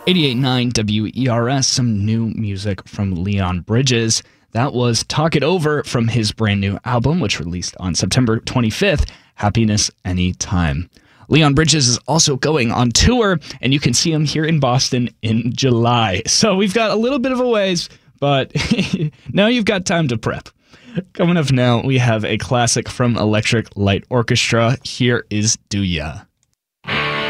88.9 WERS, some new music from Leon Bridges. That was Talk It Over from his brand new album, which released on September 25th, Happiness Anytime. Leon Bridges is also going on tour, and you can see him here in Boston in July. So we've got a little bit of a ways, but now you've got time to prep. Coming up now, we have a classic from Electric Light Orchestra. Here is Do Ya.